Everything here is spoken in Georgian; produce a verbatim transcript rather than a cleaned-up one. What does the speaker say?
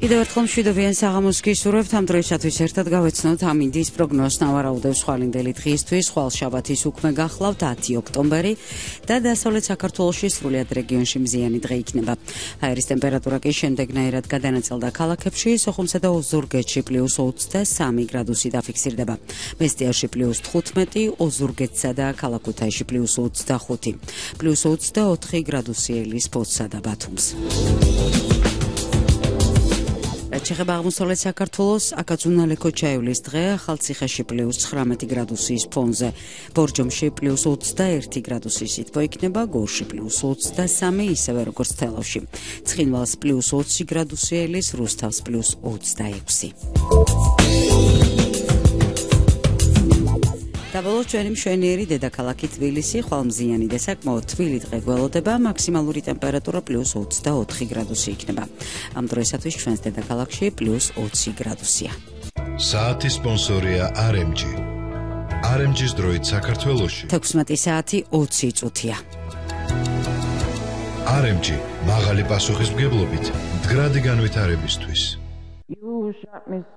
კიდევ ერთხელ მშვიდობიან საღამოს გისურვებთ. ამ დროისათვის ერთად გავეცნოთ ამინდის პროგნოზს. ნავარაუდევს ხვალინდელი დღისთვის, ხვალ შაბათის უქმე გახლავთ ათი ოქტომბერი და დასავლეთ საქართველოში სრულიად რეგიონში მზიანი დღე იქნება. აერის ტემპერატურა კი შემდეგნაირად გადანაწილდა ქალაქებში, სოხუმსა და ოზურგეთში პლუს ოცდასამი გრადუსი დაფიქსირდება. მესტიაში პლუს თხუთმეტი, ოზურგეთსა და ქალაქ ქუთაისში პლუს ოცდახუთი, პლუს ოცდაოთხი გრადუსი ელის ფოთსა და ბათუმს. ჩეხება აღმოსავლეთ საქართველოს, აქაც უნალე ქოჩაევლის დღე, ახალციხეში პლუს ცხრამეტი გრადუსის ფონზე, ბორჯომში პლუს ოცდაერთი გრადუსის სითბო იქნება, გორში პლუს ოცდასამი, ისევე როგორც თელავში. ცხინვალს პლუს ოცი გრადუსი ელის, რუსთავს პლუს ოცდაექვსი. და ბოლოს ჩვენი მშვენიერი დედაქალაქი თბილისი, ხვალმზიანი და საკმაოდ თბილი დღე გველოდება, მაქსიმალური ტემპერატურა პლუს ოცდაოთხი გრადუსი იქნება. ამ დროისათვის ჩვენს დედაქალაქში პლუს ოცი გრადუსია. საათის სპონსორია არ ემ ჯი. არ ემ ჯის დროით საქართველოში თექვსმეტი საათი ოცი წუთია. არ ემ ჯი მაღალი პასუხისმგებლობით მდგრადი განვითარებისთვის.